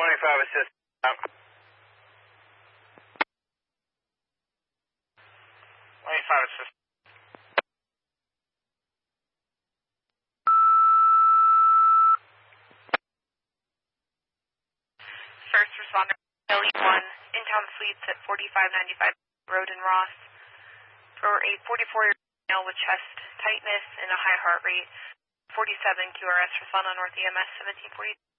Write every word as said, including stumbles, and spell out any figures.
twenty-five assist. twenty-five assist. First responder, L E one, in-town suites at forty-five ninety-five Road in Ross, for a forty-four-year-old male with chest tightness and a high heart rate. forty-seven Q R S, respond on North E M S seventeen forty.